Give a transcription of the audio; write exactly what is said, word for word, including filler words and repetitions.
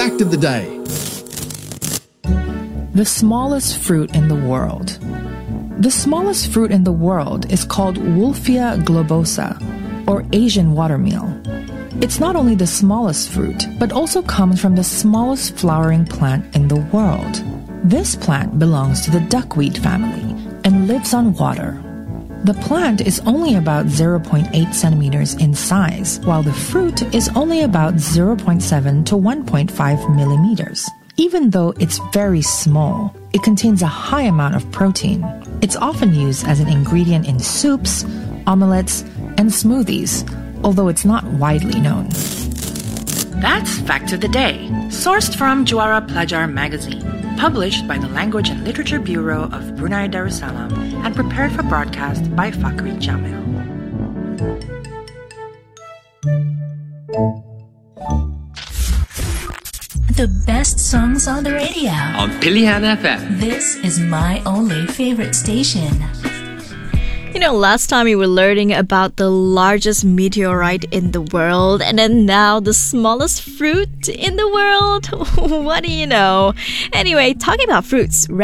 Fact of the Day. The smallest fruit in the world. The smallest fruit in the world is called Wolffia globosa, or Asian watermeal. It's not only the smallest fruit, but also comes from the smallest flowering plant in the world. This plant belongs to the duckweed family and lives on water. The plant is only about zero point eight centimeters in size, while the fruit is only about zero point seven to one point five millimeters. Even though it's very small, it contains a high amount of protein. It's often used as an ingredient in soups, omelets, and smoothies, although it's not widely known. That's Fact of the Day, sourced from Juara Pelajar magazine, published by the Language and Literature Bureau of Brunei Darussalam and prepared for broadcast by Fakhri Jamil. The best songs on the radio. On Pilihan F M. This is my only favorite station. You know, last time we were learning about the largest meteorite in the world, and then now the smallest fruit in the world. What do you know? Anyway, talking about fruits,